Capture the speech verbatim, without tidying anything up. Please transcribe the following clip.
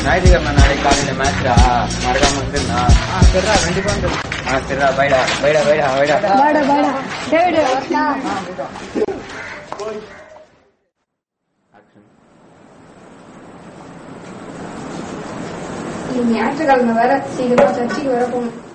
ஞாயிற்றுக்கிழமை நாளைக்கு காலையில மேட்ச்டா, மறக்காம வந்துருந்தா. ஆ சரிடா, கண்டிப்பா வந்துடும். ஆ சரிடா, பைடா பைடா பைடா பைடா பைடா பைடா டேவிட் ஞாயிற்றுக்கிழமை வேற சீக்கிரமா சர்ச்சுக்கு வர போகணும்.